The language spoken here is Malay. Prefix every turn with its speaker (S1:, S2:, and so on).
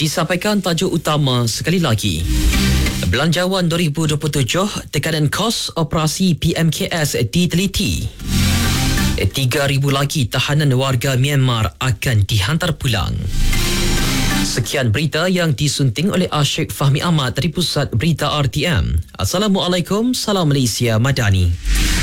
S1: Disampaikan tajuk utama sekali lagi. Belanjawan 2027, tekanan kos operasi PMKS diteliti. 3,000 lagi tahanan warga Myanmar akan dihantar pulang. Sekian berita yang disunting oleh Asyik Fahmi Ahmad dari Pusat Berita RTM. Assalamualaikum, salam Malaysia Madani.